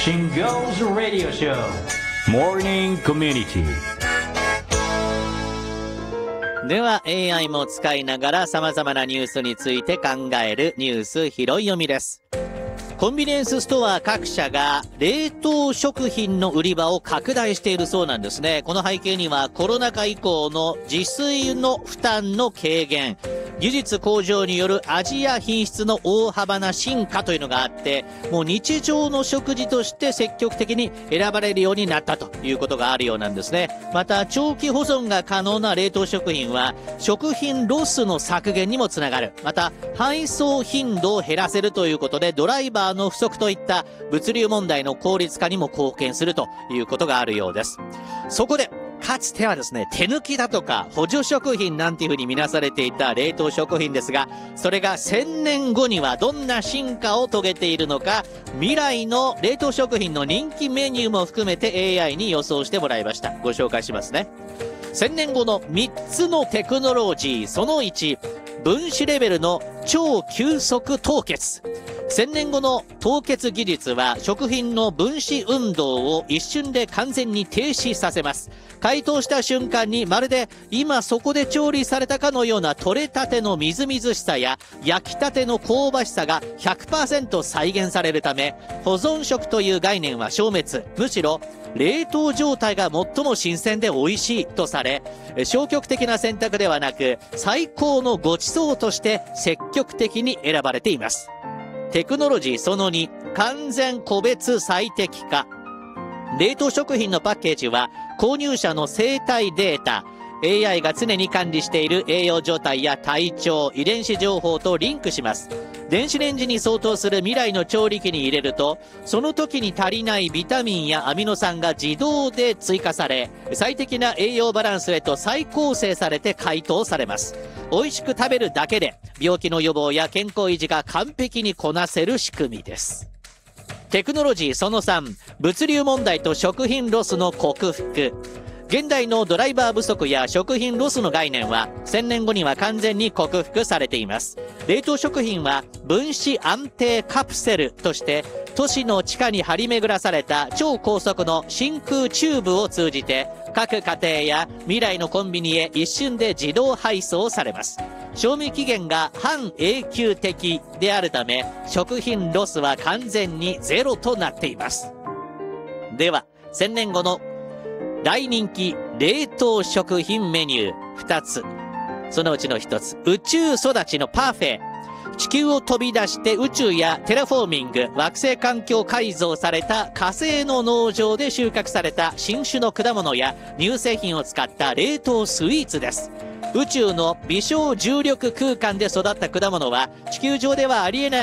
Shingo's Radio Show Morning Community。 では AI も使いながら様々なニュースについて考えるニュース拾い読みです。コンビニエンスストア各社が冷凍食品の売り場を拡大しているそうなんですね。この背景にはコロナ禍以降の自炊の負担の軽減、技術向上による味や品質の大幅な進化というのがあって、もう日常の食事として積極的に選ばれるようになったということがあるようなんですね。また長期保存が可能な冷凍食品は食品ロスの削減にもつながる。また配送頻度を減らせるということで、ドライバーの不足といった物流問題の効率化にも貢献するということがあるようです。そこでかつてはですね、手抜きだとか補助食品なんていうふうに見なされていた冷凍食品ですが、それが1000年後にはどんな進化を遂げているのか、未来の冷凍食品の人気メニューも含めて AI に予想してもらいました。ご紹介しますね。1000年後の3つのテクノロジー。その1、分子レベルの超急速凍結。1000年後の凍結技術は食品の分子運動を一瞬で完全に停止させます。解凍した瞬間にまるで今そこで調理されたかのような取れたてのみずみずしさや焼きたての香ばしさが 100% 再現されるため、保存食という概念は消滅。むしろ冷凍状態が最も新鮮で美味しいとされ、消極的な選択ではなく最高のご馳走として積極的に選ばれています。テクノロジーその2、完全個別最適化。冷凍食品のパッケージは購入者の生体データ、AI が常に管理している栄養状態や体調、遺伝子情報とリンクします。電子レンジに相当する未来の調理器に入れると、その時に足りないビタミンやアミノ酸が自動で追加され、最適な栄養バランスへと再構成されて解凍されます。美味しく食べるだけで病気の予防や健康維持が完璧にこなせる仕組みです。テクノロジーその3、物流問題と食品ロスの克服。現代のドライバー不足や食品ロスの概念は1000年後には完全に克服されています。冷凍食品は分子安定カプセルとして都市の地下に張り巡らされた超高速の真空チューブを通じて各家庭や未来のコンビニへ一瞬で自動配送されます。賞味期限が半永久的であるため、食品ロスは完全にゼロとなっています。では1000年後の大人気冷凍食品メニュー2つ。そのうちの1つ、宇宙育ちのパフェ。地球を飛び出して宇宙やテラフォーミング、惑星環境改造された火星の農場で収穫された新種の果物や乳製品を使った冷凍スイーツです。宇宙の微小重力空間で育った果物は地球上ではありえない